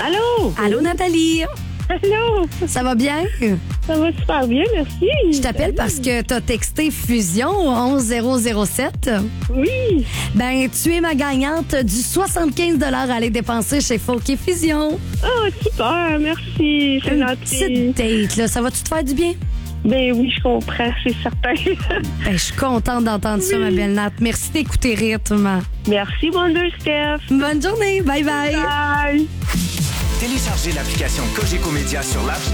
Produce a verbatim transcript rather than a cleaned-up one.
Allô? Allô, Nathalie? Allô? Ça va bien? Ça va super bien, merci. Je t'appelle parce que t'as texté Fusion au onze zéro zéro sept. Oui. Ben, tu es ma gagnante du soixante-quinze à aller dépenser chez Fauquier Fusion. Oh, super, merci. C'est Une gentil. petite date, là. Ça va-tu te faire du bien? Ben oui, je comprends, c'est certain. Ben, je suis contente d'entendre ça, ma belle Nat. Merci d'écouter Rythme. Merci, Wonder Steph. Bonne journée. Bye bye. Bye. Téléchargez l'application Cogeco Média sur l'App